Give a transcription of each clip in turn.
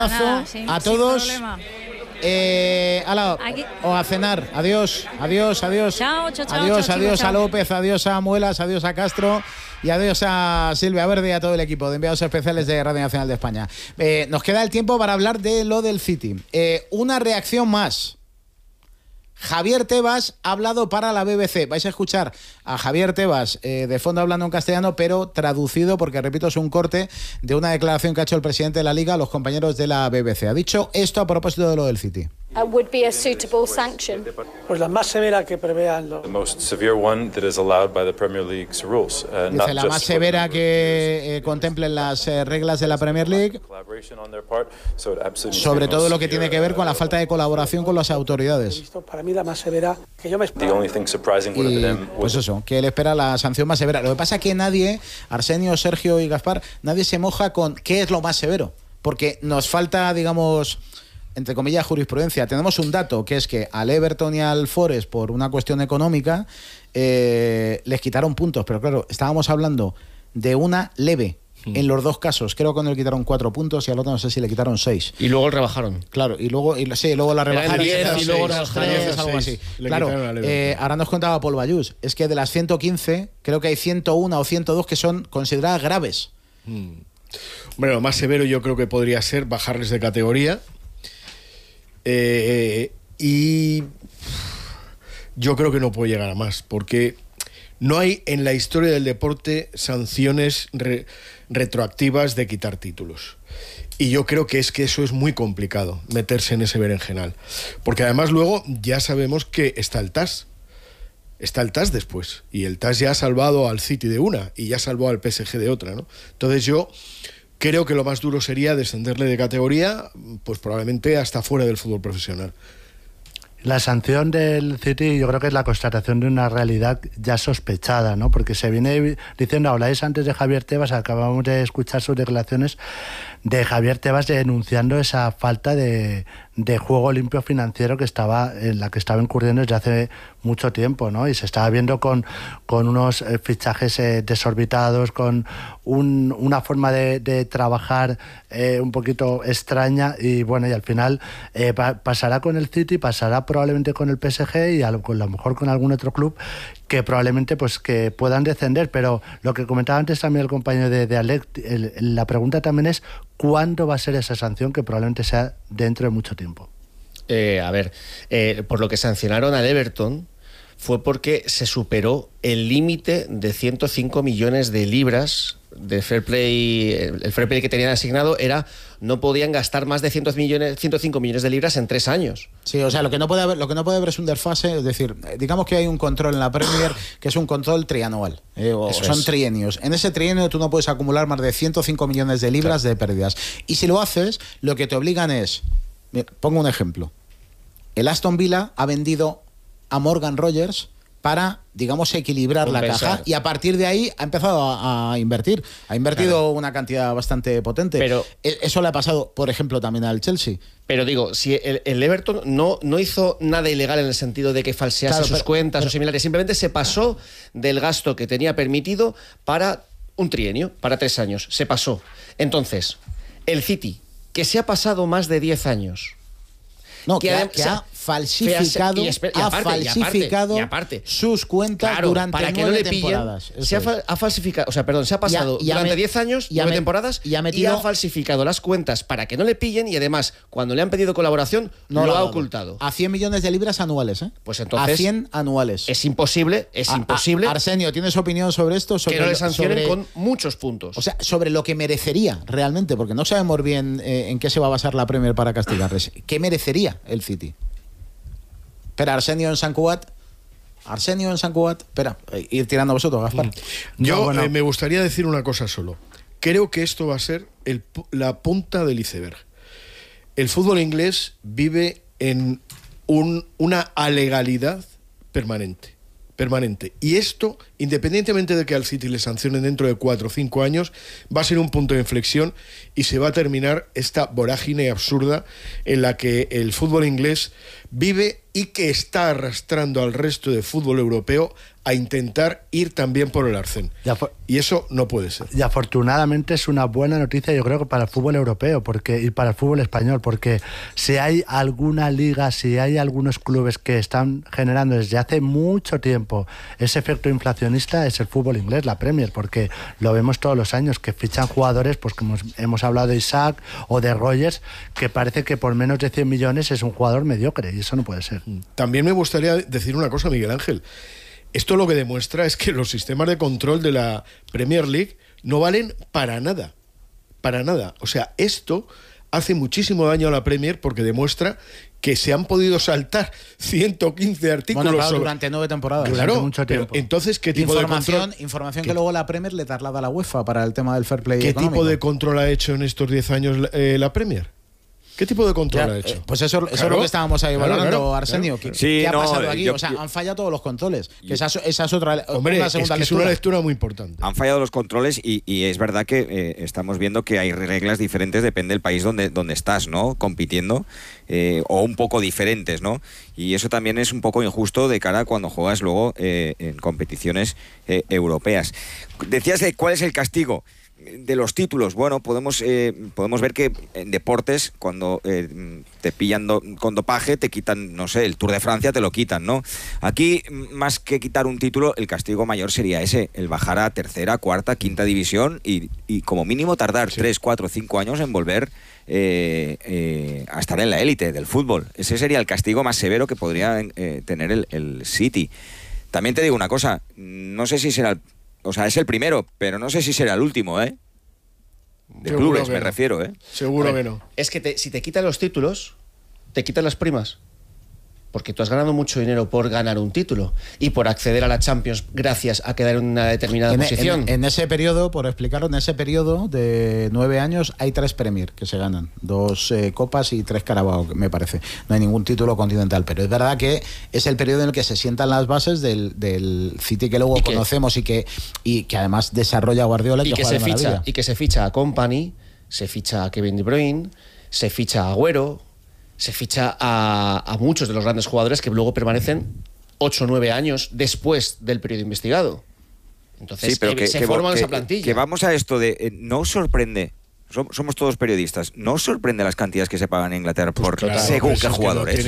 Nada, a todos. O a cenar. Adiós. Chao, Adiós a López, adiós a Muelas, adiós a Castro y adiós a Silvia Verde y a todo el equipo de enviados especiales de Radio Nacional de España. Nos queda el tiempo para hablar de lo del City. Una reacción más. Javier Tebas ha hablado para la BBC. Vais a escuchar a Javier Tebas de fondo hablando en castellano, pero traducido, porque repito, es un corte de una declaración que ha hecho el presidente de la Liga a los compañeros de la BBC. Ha dicho esto a propósito de lo del City. Would be a suitable sanction. Pues la más severa que prevean los. The most severe one that is allowed by the Premier League's rules. Dice la más severa que contemplen las reglas de la Premier League. Sobre todo lo que tiene que ver con la falta de colaboración con las autoridades. Para mí la más severa que yo me espero. Pues eso, que él espera la sanción más severa. Lo que pasa es que nadie, Arsenio, Sergio y Gaspar, nadie se moja con qué es lo más severo. Porque nos falta, digamos, entre comillas, jurisprudencia. Tenemos un dato, que es que al Everton y al Forest, por una cuestión económica, les quitaron puntos. Pero claro, estábamos hablando de una leve. En los dos casos, creo que uno le quitaron 4 puntos y al otro no sé si le quitaron 6. Y luego rebajaron. Claro, luego la rebajaron. 10, y luego rebajaron. Algo así. Claro, ahora nos contaba Paul Bayús, es que de las 115, creo que hay 101 o 102 que son consideradas graves. Bueno, lo más severo yo creo que podría ser bajarles de categoría. Y yo creo que no puede llegar a más, porque no hay en la historia del deporte sanciones retroactivas de quitar títulos. Y yo creo que eso es muy complicado, meterse en ese berenjenal. Porque además luego ya sabemos que está el TAS. Está el TAS después. Y el TAS ya ha salvado al City de una y ya salvó al PSG de otra, ¿no? Entonces yo creo que lo más duro sería descenderle de categoría, pues probablemente hasta fuera del fútbol profesional. La sanción del City yo creo que es la constatación de una realidad ya sospechada, ¿no? Porque se viene diciendo, habláis antes de Javier Tebas, acabamos de escuchar sus declaraciones de Javier Tebas denunciando esa falta de juego limpio financiero en la que estaba incurriendo desde hace mucho tiempo, ¿no? Y se estaba viendo con unos fichajes desorbitados, con una forma de trabajar un poquito extraña, y bueno, y al final pasará con el City, pasará probablemente con el PSG y a lo mejor con algún otro club que probablemente pues que puedan descender. Pero lo que comentaba antes también el compañero de Alex, la pregunta también es ¿cuándo va a ser esa sanción? Que probablemente sea dentro de mucho tiempo. Por lo que sancionaron al Everton fue porque se superó el límite de 105 millones de libras de fair play. El fair play que tenían asignado era no podían gastar más de 105 millones de libras en 3 años. Sí, o sea, lo que no puede haber es un desfase. Es decir, digamos que hay un control en la Premier que es un control trianual, son trienios. En ese trienio tú no puedes acumular más de 105 millones de libras de pérdidas. Y si lo haces, lo que te obligan es, pongo un ejemplo, el Aston Villa ha vendido a Morgan Rogers para, digamos, equilibrar la caja, y a partir de ahí ha empezado a invertir. Ha invertido una cantidad bastante potente. Pero eso le ha pasado, por ejemplo, también al Chelsea. Pero digo, si el Everton no hizo nada ilegal en el sentido de que falsease sus cuentas o similares, simplemente se pasó del gasto que tenía permitido para un trienio, para 3 años. Se pasó. Entonces, el City, que se ha pasado más de 10 años... No, que ha falsificado, sus cuentas durante para 9 temporadas. Se ha pasado durante 10 años, 9 temporadas, y ha falsificado las cuentas para que no le pillen, y además, cuando le han pedido colaboración, lo ha ocultado. A 100 millones de libras anuales, ¿eh? Pues entonces... A 100 anuales. Es imposible. Arsenio, ¿tienes opinión sobre esto? Que no le sancionen con muchos puntos. O sea, sobre lo que merecería realmente, porque no sabemos bien en qué se va a basar la Premier para castigarles. ¿Qué merecería el City? Espera, Arsenio en San Cugat. Espera, ir tirando vosotros, Gaspar. Yo me gustaría decir una cosa solo. Creo que esto va a ser la punta del iceberg. El fútbol inglés vive en una alegalidad permanente. Y esto, independientemente de que al City le sancionen dentro de 4 o 5 años, va a ser un punto de inflexión y se va a terminar esta vorágine absurda en la que el fútbol inglés vive y que está arrastrando al resto de fútbol europeo a intentar ir también por el arcén. Y eso no puede ser. Y afortunadamente es una buena noticia, yo creo, que para el fútbol europeo y para el fútbol español, porque si hay alguna liga, si hay algunos clubes que están generando desde hace mucho tiempo ese efecto inflacionista, es el fútbol inglés, la Premier, porque lo vemos todos los años, que fichan jugadores, pues como hemos hablado de Isaac o de Rogers, que parece que por menos de 100 millones es un jugador mediocre, y eso no puede ser. También me gustaría decir una cosa, Miguel Ángel. Esto lo que demuestra es que los sistemas de control de la Premier League no valen para nada. Para nada. O sea, esto hace muchísimo daño a la Premier porque demuestra que se han podido saltar 115 artículos. Bueno, claro, durante 9 temporadas. Claro, mucho tiempo. Pero entonces, ¿qué tipo de control? Información que luego la Premier le traslada a la UEFA para el tema del fair play ¿Qué económico? tipo de control ha hecho en estos 10 años la Premier? ¿Qué tipo de control ha hecho? Pues eso es lo que estábamos ahí valorando, Arsenio. Claro. ¿Qué ha pasado aquí? O sea, han fallado todos los controles. Esa es otra. Hombre, una segunda es una lectura muy importante. Han fallado los controles y es verdad que estamos viendo que hay reglas diferentes, depende del país donde estás, ¿no? Compitiendo, o un poco diferentes, ¿no? Y eso también es un poco injusto de cara a cuando juegas luego en competiciones europeas. Decías de cuál es el castigo de los títulos. Bueno, podemos ver que en deportes, cuando te pillan con dopaje, te quitan, no sé, el Tour de Francia te lo quitan, ¿no? Aquí, más que quitar un título, el castigo mayor sería ese, el bajar a tercera, cuarta, quinta división y como mínimo tardar 3, 4, 5 años en volver a estar en la élite del fútbol. Ese sería el castigo más severo que podría tener el City. También te digo una cosa, no sé si será o sea, es el primero, pero no sé si será el último, ¿eh? De Seguro clubes, que me no. refiero, ¿eh? Seguro que no. Es que si te quitan los títulos, te quitan las primas. Porque tú has ganado mucho dinero por ganar un título y por acceder a la Champions gracias a quedar en una determinada posición. En ese periodo, por explicarlo, en ese periodo de 9 años hay 3 Premier que se ganan. 2 Copas y 3 Carabao, me parece. No hay ningún título continental, pero es verdad que es el periodo en el que se sientan las bases del City que luego conocemos y que además desarrolla Guardiola y que juega de maravilla. Y que se ficha a Kompany, se ficha a Kevin De Bruyne, se ficha a Agüero, se ficha a muchos de los grandes jugadores que luego permanecen 8 o 9 años después del periodo investigado. Entonces, sí, pero se forman esa plantilla. Que vamos a esto de... ¿no os sorprende? Somos todos periodistas. ¿No os sorprende las cantidades que se pagan en Inglaterra por según qué jugadores?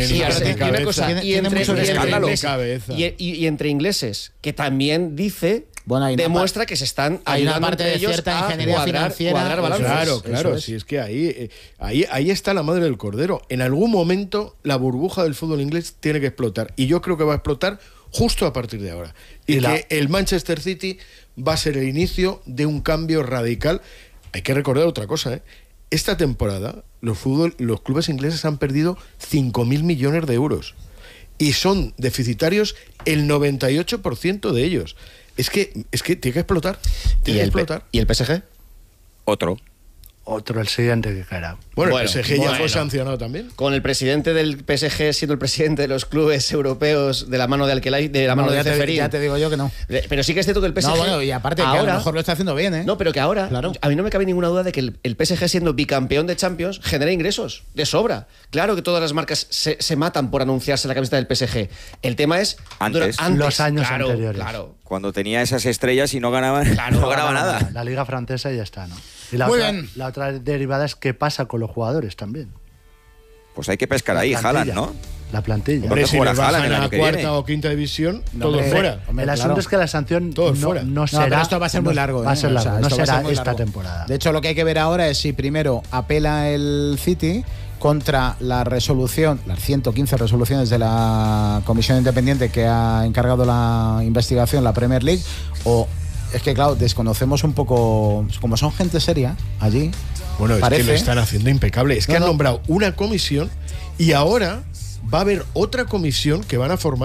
Y entre ingleses, que también dice... Bueno, demuestra que se están hay una ayudando parte de cierta ingeniería financiera. Cuadrar balances. Claro, si es que ahí está la madre del cordero. En algún momento la burbuja del fútbol inglés tiene que explotar y yo creo que va a explotar justo a partir de ahora. Y que el Manchester City va a ser el inicio de un cambio radical. Hay que recordar otra cosa, ¿eh? Esta temporada los clubes ingleses han perdido 5.000 millones de euros y son deficitarios el 98% de ellos. Es que tiene que explotar. ¿Y el PSG? Otro, el siguiente que caerá. Bueno, el PSG ya fue sancionado también. Con el presidente del PSG siendo el presidente de los clubes europeos de la mano de Alquelay, de la mano de Ceferín. Ya te digo yo que no. Pero sí que es cierto que el PSG... No, bueno, y aparte ahora, que a lo mejor lo está haciendo bien, ¿eh? No, pero que ahora, claro, a mí no me cabe ninguna duda de que el PSG siendo bicampeón de Champions genera ingresos de sobra. Claro que todas las marcas se matan por anunciarse la camiseta del PSG. El tema es... Antes. Los años anteriores. Claro. Cuando tenía esas estrellas y no ganaba nada. La Liga Francesa y ya está, ¿no? Y la otra derivada es qué pasa con los jugadores también. Pues hay que pescar ahí, Haaland, ¿no? La plantilla. Hombre, si les bajan el a año la que cuarta viene. o quinta división, todo fuera. Hombre, el asunto es que la sanción no será... pero esto va a ser muy largo. Va a ser largo, no será esta largo. temporada. De hecho, lo que hay que ver ahora es si primero apela el City contra la resolución, las 115 resoluciones de la Comisión Independiente que ha encargado la investigación, la Premier League, o... Es que, claro, desconocemos un poco... Como son gente seria allí... Bueno, parece, es que lo están haciendo impecable. Es que han nombrado una comisión y ahora va a haber otra comisión que van a formar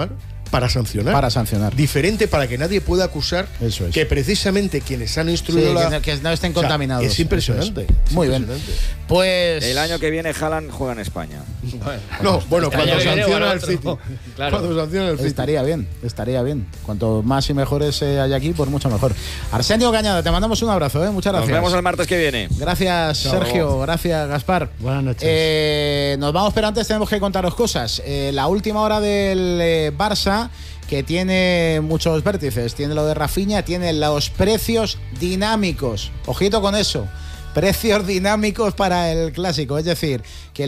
para sancionar. Para sancionar. Diferente para que nadie pueda acusar que precisamente quienes han instruido que no estén contaminados. Es impresionante. Muy bien. Pues el año que viene Haaland juega en España. Cuando sanciona el City. Claro. Cuando sanciona el City. Estaría bien. Cuanto más y mejores hay aquí, pues mucho mejor. Arsenio Cañada, te mandamos un abrazo, muchas gracias. Nos vemos el martes que viene. Gracias, Sergio. Gracias, Gaspar. Buenas noches. Nos vamos, pero antes tenemos que contaros cosas. La última hora del Barça, que tiene muchos vértices. Tiene lo de Rafinha, tiene los precios dinámicos. Ojito con eso. Precios dinámicos para el clásico. Es decir, que